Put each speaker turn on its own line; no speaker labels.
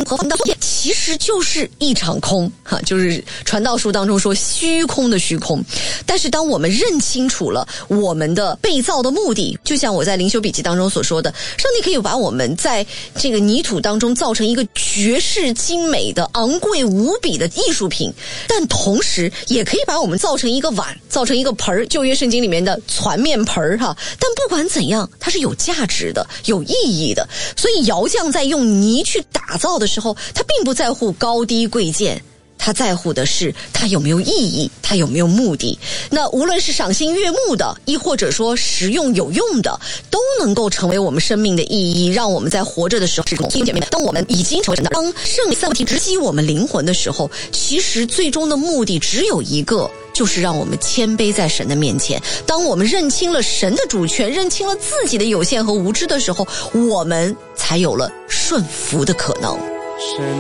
性和的其实就是一场空就是传道书当中说虚空的虚空。但是当我们认清楚了我们的被造的目的，就像我在灵修笔记当中所说的，上帝可以把我们在这个泥土当中造成一个绝世精美的昂贵无比的艺术品，但同时也可以把我们造成一个碗，造成一个盆，旧约圣经里面的攒面盆但不管怎样它是有价值的，有意义的。所以窑匠在用泥去打造的时候，他并不在乎高低贵贱，他在乎的是他有没有意义，他有没有目的。那无论是赏心悦目的，亦或者说实用有用的，都能够成为我们生命的意义，让我们在活着的时候是弟兄姐妹们，当我们已经成为神的，当圣灵三位一体直击我们灵魂的时候，其实最终的目的只有一个，就是让我们谦卑在神的面前。当我们认清了神的主权，认清了自己的有限和无知的时候，我们才有了顺服的可能。